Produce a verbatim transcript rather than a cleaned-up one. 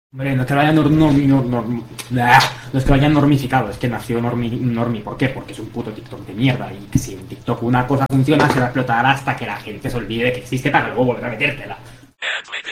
Hombre, no es que lo hayan nor, nor, nor, nor, nah, no es que lo hayan normificado, es que nació normi, normi. ¿Por qué? Porque es un puto TikTok de mierda. Y que si en TikTok una cosa funciona, se va a explotar hasta que la gente se olvide que existe para luego volver a metértela.